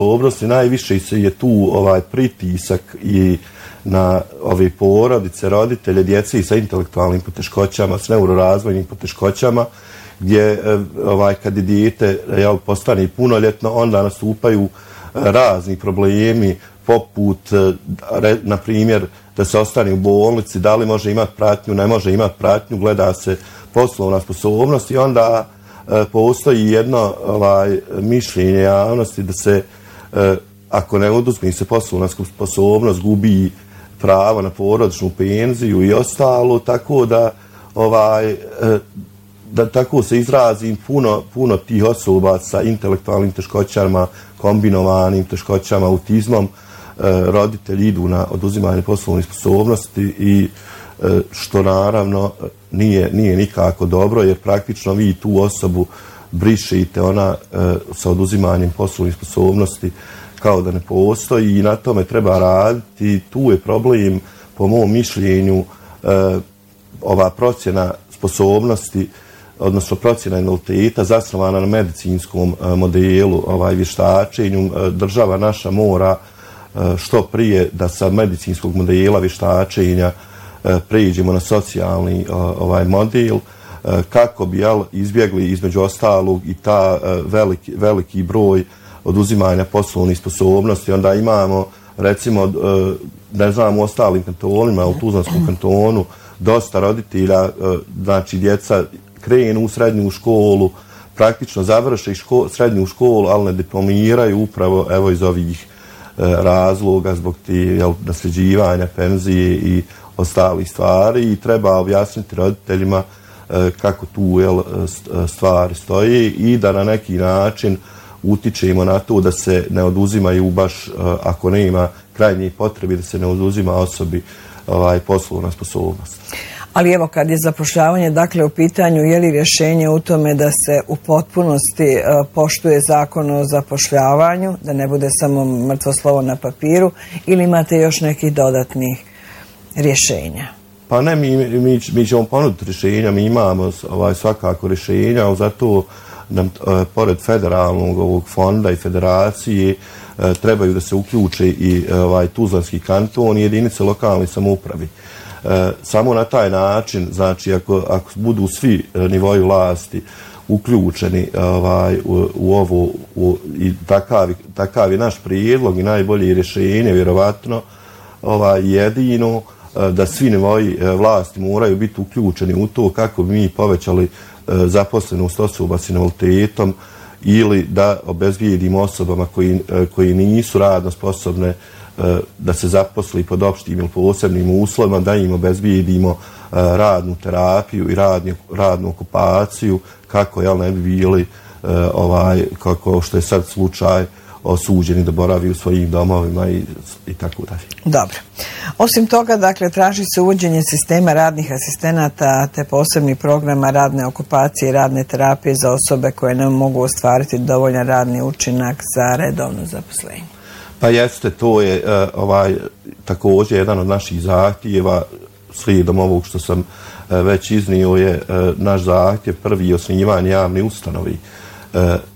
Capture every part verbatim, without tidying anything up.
sposobnosti, najviše je tu ovaj pritisak i na ove porodice, roditelje, djece sa intelektualnim poteškoćama, s neurorazvojnim poteškoćama, gdje ovaj, kad je dijete jel, postane punoljetno, onda nastupaju razni problemi, poput, na primjer, da se ostane u bolnici, da li može imati pratnju, ne može imati pratnju, gleda se poslovna sposobnost i onda e, postoji jedno ovaj, mišljenje javnosti da se, e, ako ne oduzme se poslovna sposobnost, gubi pravo na porodičnu penziju i ostalo, tako da ovaj, e, da tako se izrazim, puno, puno tih osoba sa intelektualnim teškoćama, kombinovanim teškoćama, autizmom, roditelji idu na oduzimanje poslovnih sposobnosti i što naravno nije, nije nikako dobro, jer praktično vi tu osobu brišite, ona sa oduzimanjem poslovnih sposobnosti kao da ne postoji i na tome treba raditi. Tu je problem, po mom mišljenju, ova procjena sposobnosti, odnosno procjena invaliditeta zasnovana na medicinskom modelu, ovaj vještačenju. Država naša mora što prije da sa medicinskog modela vještačenja pređemo na socijalni ovaj model, kako bi jel, izbjegli između ostalog i ta veliki, veliki broj oduzimanja poslovnih sposobnosti. Onda imamo, recimo, ne znam, u ostalim kantonima, u Tuzlanskom kantonu, dosta roditelja, znači djeca krenu u srednju školu, praktično završe ško, srednju školu, ali ne diplomiraju upravo evo iz ovih razloga zbog ti nasljeđivanja penzije i ostalih stvari i treba objasniti roditeljima kako tu jel, stvari stoje i da na neki način utičemo na to da se ne oduzimaju baš, ako nema krajnje potrebe, da se ne oduzima osobi ovaj, poslovna sposobnost. Ali evo, kad je zapošljavanje dakle u pitanju, je li rješenje u tome da se u potpunosti uh, poštuje zakon o zapošljavanju, da ne bude samo mrtvo slovo na papiru, ili imate još nekih dodatnih rješenja? Pa ne, mi, mi, mi ćemo ponuditi rješenja, mi imamo ovaj, svakako rješenja, ali zato nam, uh, pored federalnog ovog fonda i federacije, uh, trebaju da se uključe i uh, ovaj, Tuzlanski kanton i jedinice lokalne samouprave. E, samo na taj način, znači ako, ako budu svi nivoji vlasti uključeni ovaj, u, u ovo u, i takav, takav je naš prijedlog i najbolje rješenje, vjerovatno ovaj, jedino da svi nivoji vlasti moraju biti uključeni u to kako bi mi povećali zaposlenost osoba s invaliditetom ili da obezbijedimo osobama koji, koji nisu radno sposobne da se zaposli pod opštim ili posebnim uslovima, da im obezbijedimo radnu terapiju i radnu, radnu okupaciju, kako jel, ne bi bili ovaj, kako što je sad slučaj osuđeni da boravi u svojim domovima i, i tako dalje. Dobro. Osim toga, dakle, traži se uvođenje sistema radnih asistenata te posebnih programa radne okupacije i radne terapije za osobe koje ne mogu ostvariti dovoljan radni učinak za redovno zaposlenje. Pa jeste, to je uh, ovaj, također jedan od naših zahtjeva, slijedom ovog što sam uh, već iznio je uh, naš zahtjev prvi osnivanje javne ustanovi uh,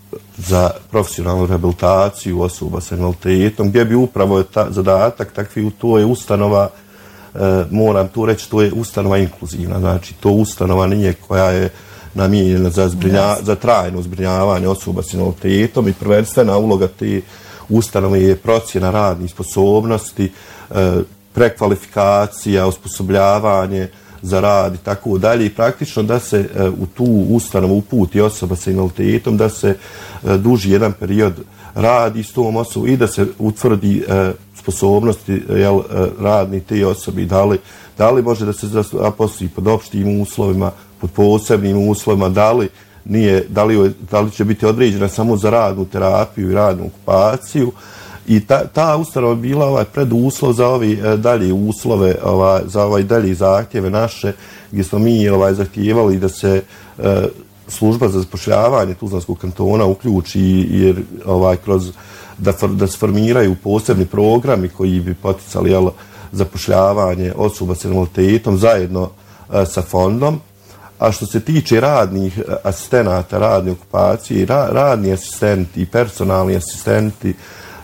za profesionalnu rehabilitaciju osoba s invaliditetom, gdje bi upravo ta, zadatak takvi, to je ustanova, uh, moram tu reći, to je ustanova inkluzivna, znači to ustanova nije koja je namijenjena za, zbrinja, za trajno zbrinjavanje osoba s invaliditetom i prvenstvena uloga te ustanove je procjena radnih sposobnosti, prekvalifikacija, osposobljavanje za rad i tako dalje i praktično da se u tu ustanovu uputi osoba sa invaliditetom, da se duži jedan period radi s tom osobom i da se utvrdi sposobnosti jel, radni te osobi, da li, da li može da se zaposli pod opštim uslovima, pod posebnim uslovima, da li nije, da li, da li će biti određena samo za radnu terapiju i radnu okupaciju i ta, ta ustanova bila ovaj preduslov za ovi dalje uslove, ovaj, za ovaj dalje zahtjeve naše, gdje smo mi ovaj, zahtijevali da se e, služba za zapošljavanje Tuzlanskog kantona uključi jer ovaj, kroz, da, da se formiraju posebni programi koji bi poticali jel, zapošljavanje osoba s invaliditetom zajedno e, sa fondom. A što se tiče radnih asistenata, radne okupacije, ra, radni asistenti i personalni asistenti,